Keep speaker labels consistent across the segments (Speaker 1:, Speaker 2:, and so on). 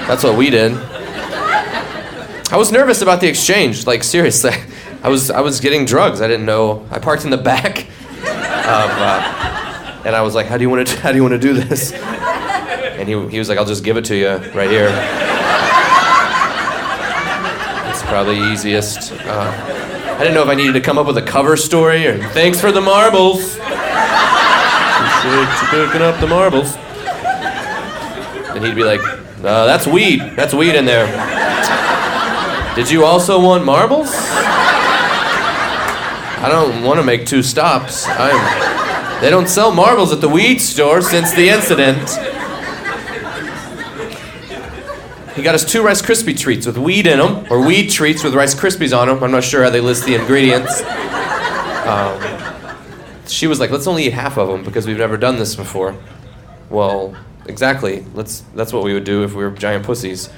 Speaker 1: That's what we did. I was nervous about the exchange. Like, seriously. I was getting drugs. I didn't know. I parked in the back and I was like, how do you want to do this? And he was like, I'll just give it to you right here. It's probably easiest. I didn't know if I needed to come up with a cover story or thanks for the marbles. Appreciate you picking up the marbles. And he'd be like, that's weed. That's weed in there. Did you also want marbles? I don't want to make 2 stops. They don't sell marbles at the weed store since the incident. He got us 2 Rice Krispie treats with weed in them, or weed treats with Rice Krispies on them. I'm not sure how they list the ingredients. She was like, let's only eat half of them because we've never done this before. Well, exactly. That's what we would do if we were giant pussies.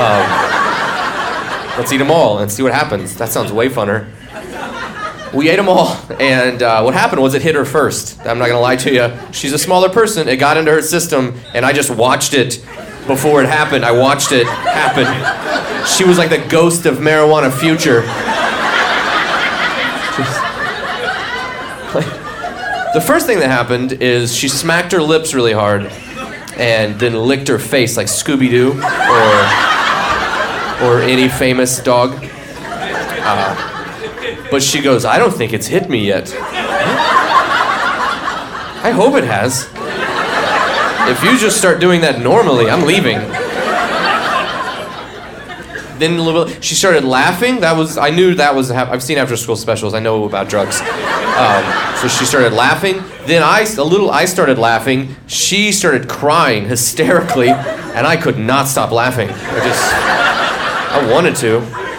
Speaker 1: Let's eat them all and see what happens. That sounds way funner. We ate them all, and what happened was it hit her first. I'm not going to lie to you. She's a smaller person. It got into her system, and I just watched it before it happened. I watched it happen. She was like the ghost of marijuana future. The first thing that happened is she smacked her lips really hard and then licked her face like Scooby-Doo or any famous dog. But she goes, I don't think it's hit me yet. I hope it has. If you just start doing that normally, I'm leaving. Then a little bit, she started laughing. I knew that was, I've seen after school specials. I know about drugs. So she started laughing. Then I started laughing. She started crying hysterically, and I could not stop laughing. I wanted to.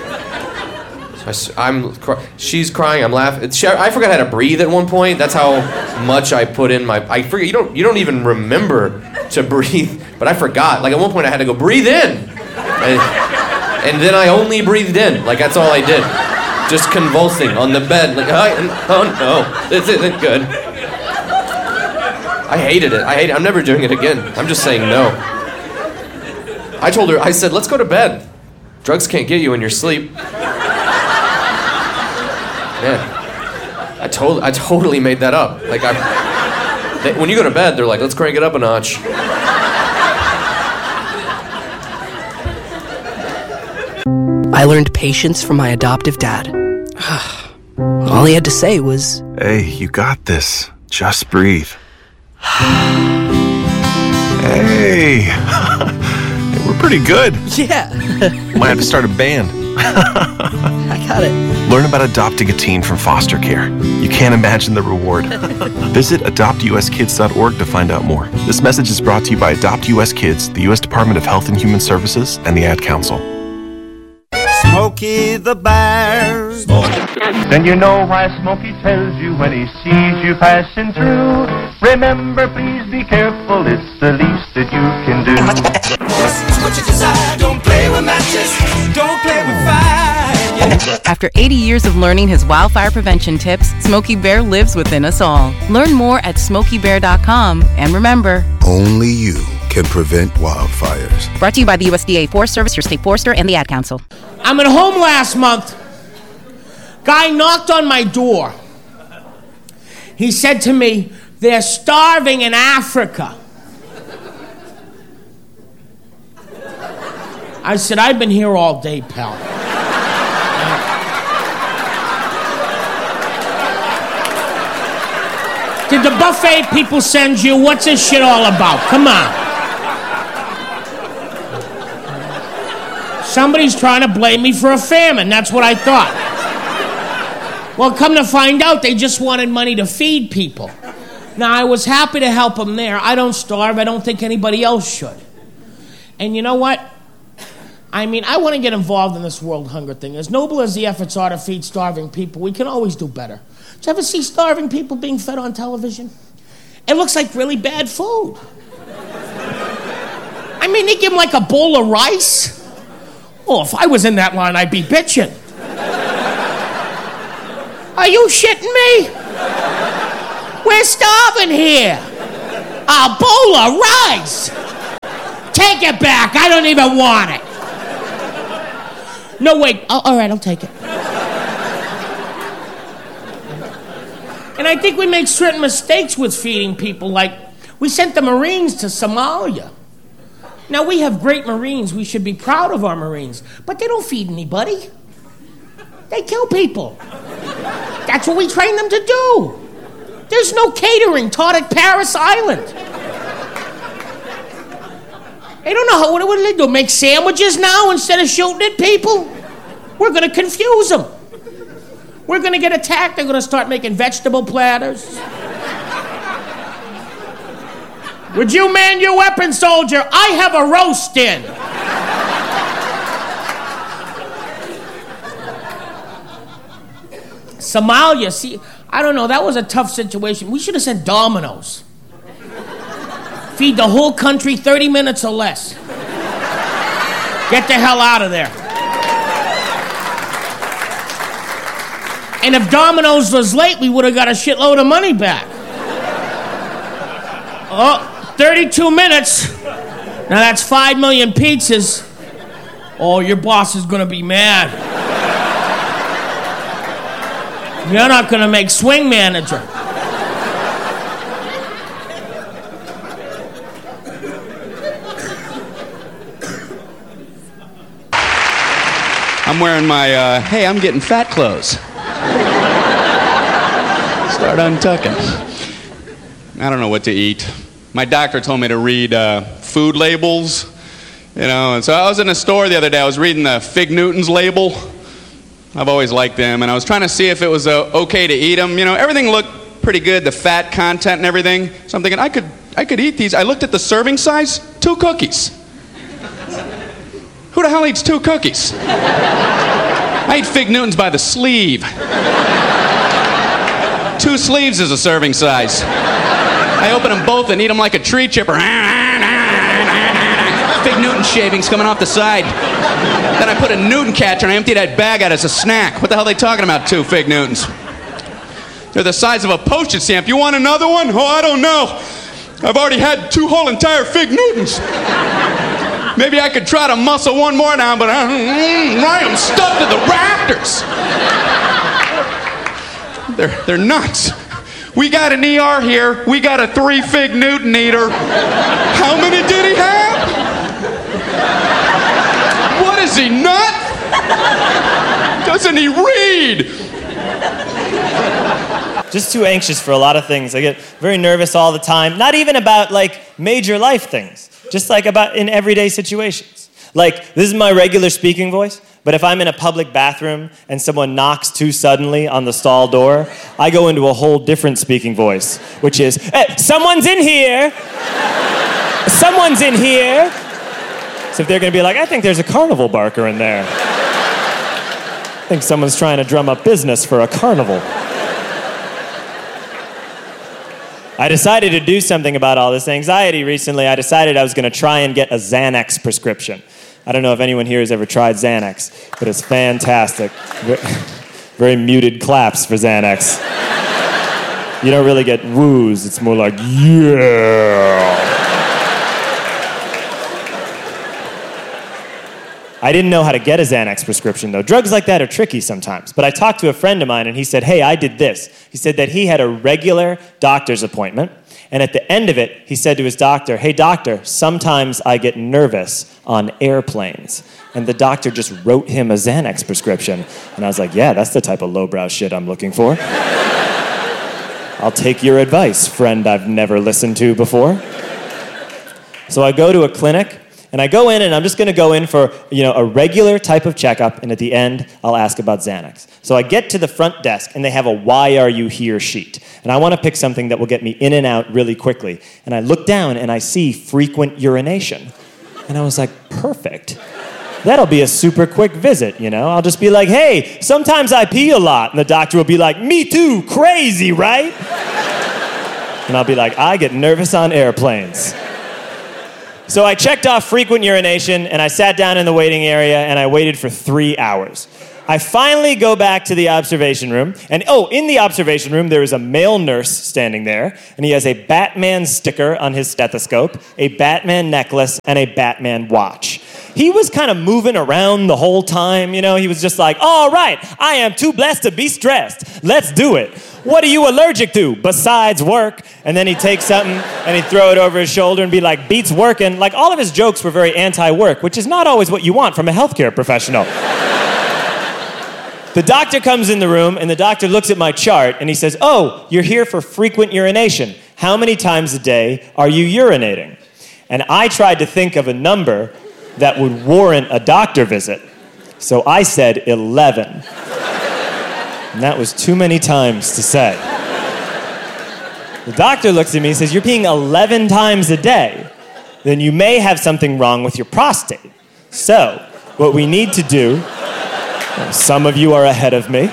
Speaker 1: She's crying. I'm laughing. I forgot how to breathe at one point. That's how much I put in my. I forget. You don't even remember to breathe, but I forgot. Like at one point, I had to go breathe in, and then I only breathed in. Like that's all I did, just convulsing on the bed. Like oh no, this isn't good. I hated it. I'm never doing it again. I'm just saying no. I told her. I said, let's go to bed. Drugs can't get you in your sleep. Man, I totally made that up. Like when you go to bed, they're like, let's crank it up a notch.
Speaker 2: I learned patience from my adoptive dad. All he had to say was,
Speaker 3: hey, you got this. Just breathe. Hey, we're pretty good.
Speaker 2: Yeah.
Speaker 3: Might have to start a band.
Speaker 2: I got it.
Speaker 3: Learn about adopting a teen from foster care. You can't imagine the reward. Visit adoptuskids.org to find out more. This message is brought to you by Adopt US Kids, the U.S. Department of Health and Human Services, and the Ad Council.
Speaker 4: Smokey the Bear.
Speaker 5: Then you know why Smokey tells you when he sees you passing through. Remember, please be careful, it's the least that you can do.
Speaker 4: It's what you desire, don't play with matches, don't play with fire.
Speaker 6: After 80 years of learning his wildfire prevention tips, Smokey Bear lives within us all. Learn more at SmokeyBear.com, and remember,
Speaker 7: only you can prevent wildfires.
Speaker 6: Brought to you by the USDA Forest Service, your state forester, and the Ad Council.
Speaker 8: I'm at home last month. Guy knocked on my door. He said to me, they're starving in Africa. I said, I've been here all day, pal. Did the buffet people send you? What's this shit all about? Come on. Somebody's trying to blame me for a famine. That's what I thought. Well, come to find out, they just wanted money to feed people. Now, I was happy to help them there. I don't starve. I don't think anybody else should. And you know what? I mean, I want to get involved in this world hunger thing. As noble as the efforts are to feed starving people, we can always do better. Did you ever see starving people being fed on television? It looks like really bad food. I mean, they give them like a bowl of rice. Oh, if I was in that line, I'd be bitching. Are you shitting me? We're starving here. A bowl of rice. Take take it back. I don't even want it. No, wait. Oh, all right, I'll take it. And I think we make certain mistakes with feeding people, like we sent the Marines to Somalia. Now, we have great Marines. We should be proud of our Marines. But they don't feed anybody. They kill people. That's what we train them to do. There's no catering taught at Paris Island. They don't know what do they do? Make sandwiches now instead of shooting at people? We're going to confuse them. We're going to get attacked. They're going to start making vegetable platters. Would you man your weapon, soldier? I have a roast in. Somalia, see, I don't know, that was a tough situation. We should have sent Domino's. Feed the whole country 30 minutes or less. Get the hell out of there. And if Domino's was late, we would have got a shitload of money back. Oh, 32 minutes. Now that's 5 million pizzas. Oh, your boss is gonna be mad. You're not gonna make swing manager.
Speaker 9: I'm wearing my, hey, I'm getting fat clothes. Start untucking. I don't know what to eat. My doctor told me to read food labels, you know, and so I was in a store the other day. I was reading the Fig Newtons label. I've always liked them, and I was trying to see if it was okay to eat them. You know, everything looked pretty good, the fat content and everything. So I'm thinking, I could eat these. I looked at the serving size, 2 cookies. Who the hell eats 2 cookies? I eat Fig Newtons by the sleeve. 2 sleeves is a serving size. I open them both and eat them like a tree chipper. Fig Newton shavings coming off the side. Then I put a Newton catcher and I empty that bag out as a snack. What the hell are they talking about, 2 Fig Newtons? They're the size of a postage stamp. You want another one? Oh, I don't know. I've already had 2 whole entire Fig Newtons. Maybe I could try to muscle one more down, but I am stuffed to the rafters. They're nuts. We got an ER here. We got a 3 Fig Newton eater. How many did he have? What is he, nut? Doesn't he read?
Speaker 10: Just too anxious for a lot of things. I get very nervous all the time. Not even about like major life things. Just like about in everyday situations. Like, this is my regular speaking voice, but if I'm in a public bathroom and someone knocks too suddenly on the stall door, I go into a whole different speaking voice, which is, hey, someone's in here! Someone's in here! So if they're gonna be like, I think there's a carnival barker in there. I think someone's trying to drum up business for a carnival. I decided to do something about all this anxiety recently. I decided I was going to try and get a Xanax prescription. I don't know if anyone here has ever tried Xanax, but it's fantastic. Very muted claps for Xanax. You don't really get woos. It's more like, yeah. I didn't know how to get a Xanax prescription, though. Drugs like that are tricky sometimes. But I talked to a friend of mine, and he said, hey, I did this. He said that he had a regular doctor's appointment, and at the end of it, he said to his doctor, hey, doctor, sometimes I get nervous on airplanes. And the doctor just wrote him a Xanax prescription. And I was like, yeah, that's the type of lowbrow shit I'm looking for. I'll take your advice, friend I've never listened to before. So I go to a clinic, and I go in, and I'm just going to go in for, a regular type of checkup, and at the end, I'll ask about Xanax. So I get to the front desk, and they have a why are you here sheet. And I want to pick something that will get me in and out really quickly. And I look down, and I see frequent urination. And I was like, perfect. That'll be a super quick visit, I'll just be like, hey, sometimes I pee a lot. And the doctor will be like, me too, crazy, right? And I'll be like, I get nervous on airplanes. So I checked off frequent urination, and I sat down in the waiting area, and I waited for 3 hours. I finally go back to the observation room, and in the observation room, there is a male nurse standing there, and he has a Batman sticker on his stethoscope, a Batman necklace, and a Batman watch. He was kind of moving around the whole time, he was just like, all right, I am too blessed to be stressed. Let's do it. What are you allergic to besides work? And then he'd take something and he'd throw it over his shoulder and be like, beats working. Like, all of his jokes were very anti-work, which is not always what you want from a healthcare professional. The doctor comes in the room, and the doctor looks at my chart, and he says, oh, you're here for frequent urination. How many times a day are you urinating? And I tried to think of a number that would warrant a doctor visit. So I said 11. And that was too many times to say. The doctor looks at me and says, you're peeing 11 times a day. Then you may have something wrong with your prostate. So, what we need to do... Some of you are ahead of me.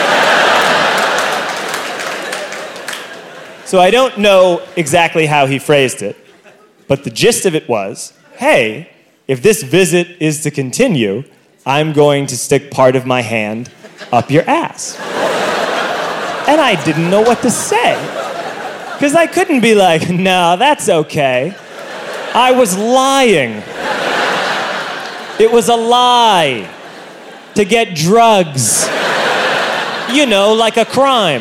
Speaker 10: So I don't know exactly how he phrased it, but the gist of it was, hey, if this visit is to continue, I'm going to stick part of my hand up your ass. And I didn't know what to say, because I couldn't be like, no, that's okay. I was lying. It was a lie. To get drugs. Like a crime.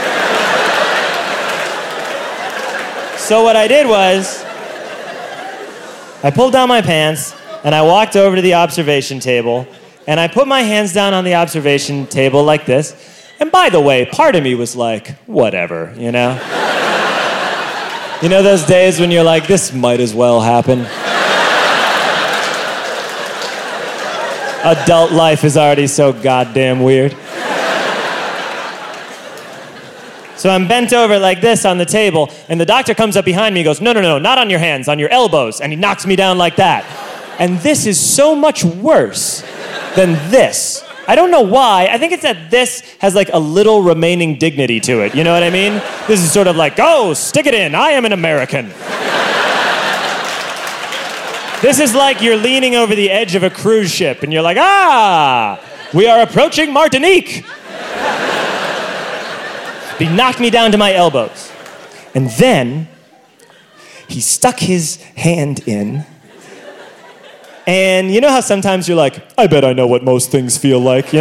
Speaker 10: So what I did was, I pulled down my pants, and I walked over to the observation table, and I put my hands down on the observation table like this. And by the way, part of me was like, whatever, You know those days when you're like, this might as well happen? Adult life is already so goddamn weird. So I'm bent over like this on the table, and the doctor comes up behind me and goes, no, not on your hands, on your elbows, and he knocks me down like that. And this is so much worse than this. I don't know why. I think it's that this has like a little remaining dignity to it, you know what I mean? This is sort of like, go, stick it in, I am an American. This is like you're leaning over the edge of a cruise ship and you're like, we are approaching Martinique. He knocked me down to my elbows. And then he stuck his hand in. And you know how sometimes you're like, I bet I know what most things feel like, You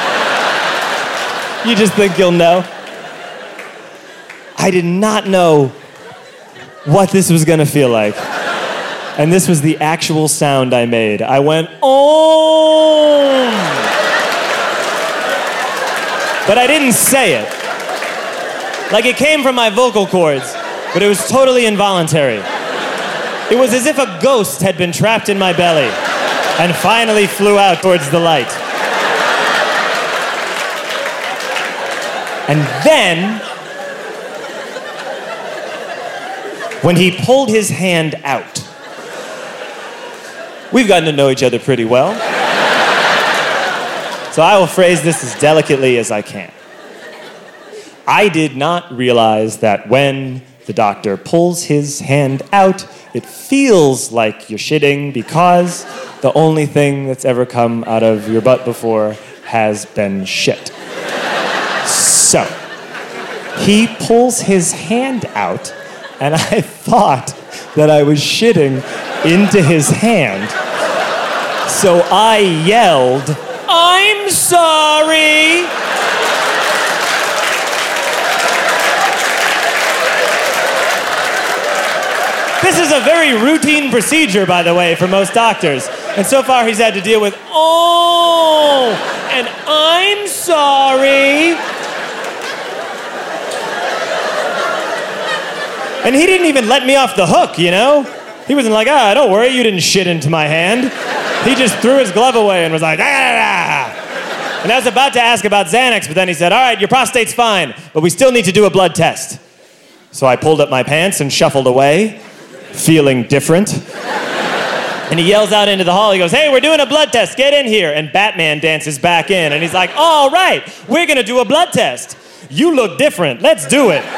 Speaker 10: just think you'll know. I did not know what this was gonna feel like. And this was the actual sound I made. I went, oh! But I didn't say it. Like it came from my vocal cords, but it was totally involuntary. It was as if a ghost had been trapped in my belly and finally flew out towards the light. And then, when he pulled his hand out, we've gotten to know each other pretty well. So I will phrase this as delicately as I can. I did not realize that when the doctor pulls his hand out, it feels like you're shitting because the only thing that's ever come out of your butt before has been shit. So, he pulls his hand out, and I thought that I was shitting into his hand. So I yelled, I'm sorry! This is a very routine procedure, by the way, for most doctors. And so far he's had to deal with, oh, and I'm sorry. And he didn't even let me off the hook, He wasn't like, don't worry, you didn't shit into my hand. He just threw his glove away and was like, And I was about to ask about Xanax, but then he said, all right, your prostate's fine, but we still need to do a blood test. So I pulled up my pants and shuffled away, feeling different. And he yells out into the hall, he goes, hey, we're doing a blood test, get in here. And Batman dances back in, and he's like, all right, we're gonna do a blood test. You look different, let's do it.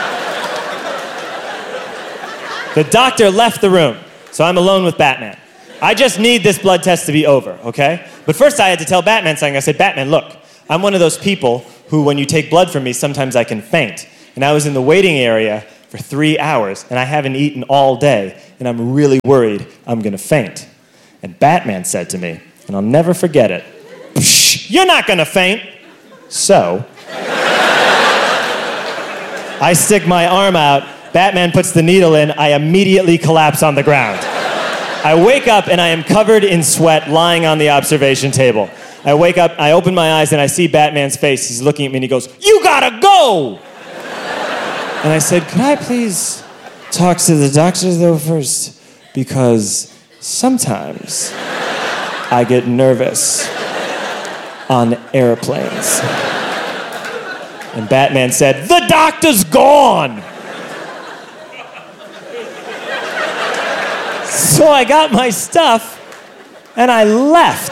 Speaker 10: The doctor left the room, so I'm alone with Batman. I just need this blood test to be over, okay? But first I had to tell Batman something. I said, Batman, look, I'm one of those people who, when you take blood from me, sometimes I can faint. And I was in the waiting area for 3 hours, and I haven't eaten all day, and I'm really worried I'm gonna faint. And Batman said to me, and I'll never forget it, "Psh, you're not gonna faint." So, I stick my arm out, Batman puts the needle in, I immediately collapse on the ground. I wake up and I am covered in sweat lying on the observation table. I wake up, I open my eyes and I see Batman's face. He's looking at me and he goes, "You gotta go!" And I said, "Could I please talk to the doctor though first? Because sometimes I get nervous on airplanes." And Batman said, "The doctor's gone!" So I got my stuff and I left.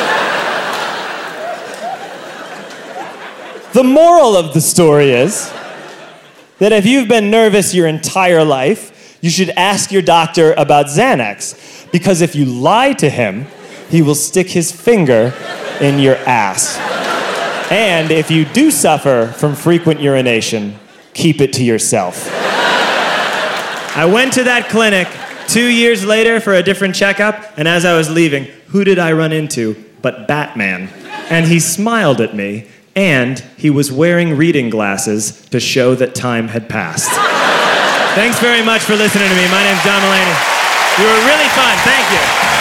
Speaker 10: The moral of the story is that if you've been nervous your entire life, you should ask your doctor about Xanax, because if you lie to him, he will stick his finger in your ass. And if you do suffer from frequent urination, keep it to yourself. I went to that clinic 2 years later for a different checkup, and as I was leaving, who did I run into but Batman? And he smiled at me, and he was wearing reading glasses to show that time had passed. Thanks very much for listening to me. My name's John Mulaney. You were really fun. Thank you.